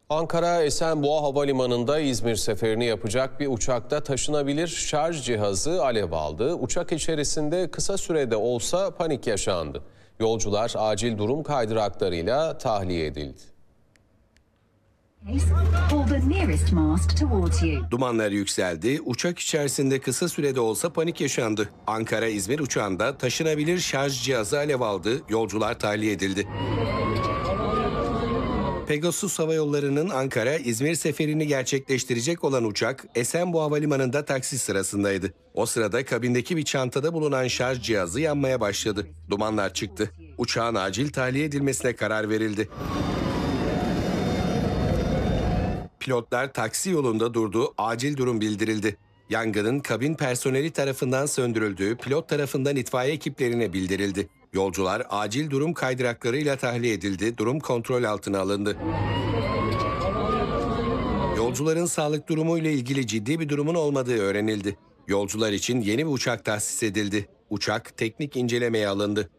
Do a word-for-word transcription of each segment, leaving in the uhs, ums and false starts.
Ankara Esenboğa Havalimanı'nda İzmir seferini yapacak bir uçakta taşınabilir şarj cihazı alev aldı. Uçak içerisinde kısa sürede olsa panik yaşandı. Yolcular acil durum kaydıraklarıyla tahliye edildi. Dumanlar yükseldi, uçak içerisinde kısa sürede olsa panik yaşandı. Ankara-İzmir uçağında taşınabilir şarj cihazı alev aldı, yolcular tahliye edildi. Pegasus Hava Yolları'nın Ankara-İzmir seferini gerçekleştirecek olan uçak Esenboğa Havalimanı'nda taksi sırasındaydı. O sırada kabindeki bir çantada bulunan şarj cihazı yanmaya başladı. Dumanlar çıktı. Uçağın acil tahliye edilmesine karar verildi. Pilotlar taksi yolunda durdu, acil durum bildirildi. Yangının kabin personeli tarafından söndürüldüğü, pilot tarafından itfaiye ekiplerine bildirildi. Yolcular acil durum kaydıraklarıyla tahliye edildi, durum kontrol altına alındı. Yolcuların sağlık durumu ile ilgili ciddi bir durumun olmadığı öğrenildi. Yolcular için yeni bir uçak tahsis edildi. Uçak teknik incelemeye alındı.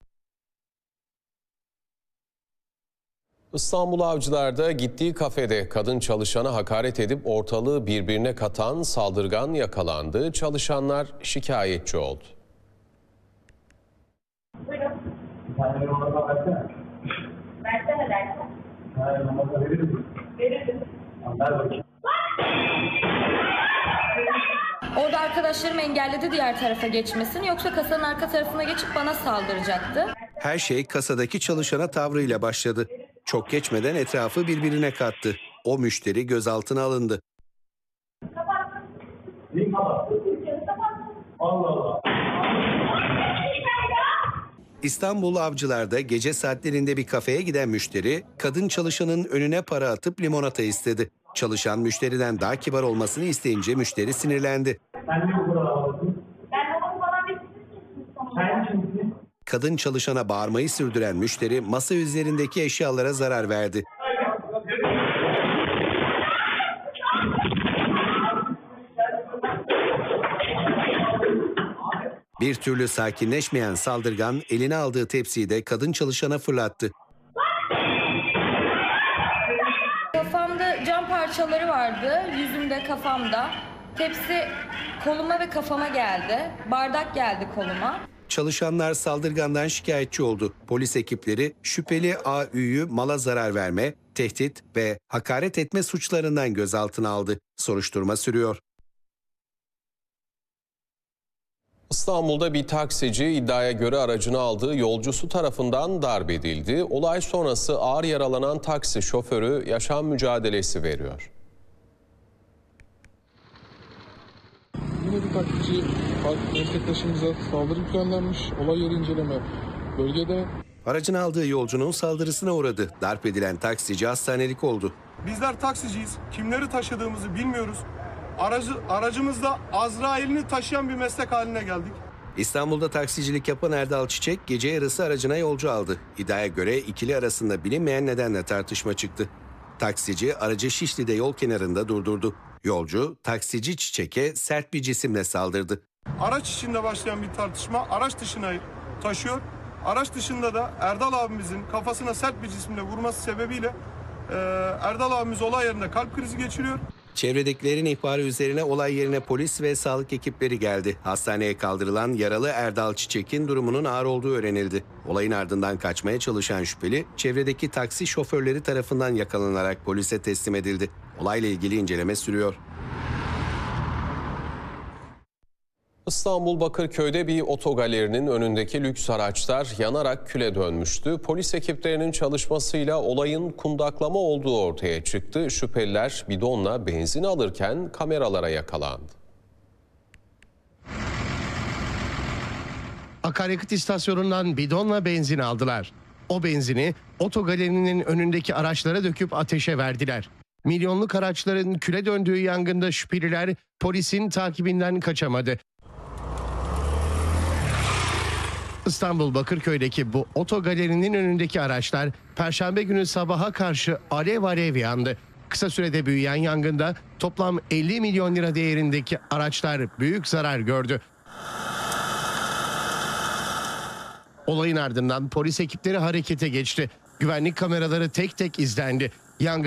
İstanbul Avcılar'da gittiği kafede kadın çalışana hakaret edip ortalığı birbirine katan saldırgan yakalandı. Çalışanlar şikayetçi oldu. Buyurun. Bir tane numara versene. Versene dersen. Bir tane numara verir misin? Veririm. Ver bakayım. Orada arkadaşlarım engelledi diğer tarafa geçmesini, yoksa kasanın arka tarafına geçip bana saldıracaktı. Her şey kasadaki çalışana tavrıyla başladı. Çok geçmeden etrafı birbirine kattı. O müşteri gözaltına alındı. Kapat. Neyi kapat? Allah Allah. İstanbul Avcılar'da gece saatlerinde bir kafeye giden müşteri, kadın çalışanın önüne para atıp limonata istedi. Çalışan müşteriden daha kibar olmasını isteyince müşteri sinirlendi. Sen niye bu kadar ağladın? Ben babamı falan bir Sen kimsin? Kadın çalışana bağırmayı sürdüren müşteri masa üzerindeki eşyalara zarar verdi. Bir türlü sakinleşmeyen saldırgan eline aldığı tepsiyi de kadın çalışana fırlattı. Kafamda cam parçaları vardı, yüzümde, kafamda. Tepsi koluma ve kafama geldi. Bardak geldi koluma. Çalışanlar saldırgandan şikayetçi oldu. Polis ekipleri şüpheli A Ü'yü mala zarar verme, tehdit ve hakaret etme suçlarından gözaltına aldı. Soruşturma sürüyor. İstanbul'da bir taksici iddiaya göre aracını aldığı yolcusu tarafından darp edildi. Olay sonrası ağır yaralanan taksi şoförü yaşam mücadelesi veriyor. Yine bir taksici meslektaşımıza saldırı düzenlenmiş. Olay yeri inceleme bölgede. Aracını aldığı yolcunun saldırısına uğradı. Darp edilen taksici hastanelik oldu. Bizler taksiciyiz. Kimleri taşıdığımızı bilmiyoruz. Aracı, aracımızda Azrail'ini taşıyan bir meslek haline geldik. İstanbul'da taksicilik yapan Erdal Çiçek gece yarısı aracına yolcu aldı. İddiaya göre ikili arasında bilinmeyen nedenle tartışma çıktı. Taksici aracı Şişli'de yol kenarında durdurdu. Yolcu taksici Çiçek'e sert bir cisimle saldırdı. Araç içinde başlayan bir tartışma araç dışına taşıyor. Araç dışında da Erdal abimizin kafasına sert bir cisimle vurması sebebiyle e, Erdal abimiz olay yerinde kalp krizi geçiriyor. Çevredekilerin ihbarı üzerine olay yerine polis ve sağlık ekipleri geldi. Hastaneye kaldırılan yaralı Erdal Çiçek'in durumunun ağır olduğu öğrenildi. Olayın ardından kaçmaya çalışan şüpheli, çevredeki taksi şoförleri tarafından yakalanarak polise teslim edildi. Olayla ilgili inceleme sürüyor. İstanbul Bakırköy'de bir otogalerinin önündeki lüks araçlar yanarak küle dönmüştü. Polis ekiplerinin çalışmasıyla olayın kundaklama olduğu ortaya çıktı. Şüpheliler bidonla benzin alırken kameralara yakalandı. Akaryakıt istasyonundan bidonla benzin aldılar. O benzini otogalerinin önündeki araçlara döküp ateşe verdiler. Milyonluk araçların küle döndüğü yangında şüpheliler polisin takibinden kaçamadı. İstanbul Bakırköy'deki bu otogalerinin önündeki araçlar Perşembe günü sabaha karşı alev alev yandı. Kısa sürede büyüyen yangında toplam elli milyon lira değerindeki araçlar büyük zarar gördü. Olayın ardından polis ekipleri harekete geçti. Güvenlik kameraları tek tek izlendi. Yangın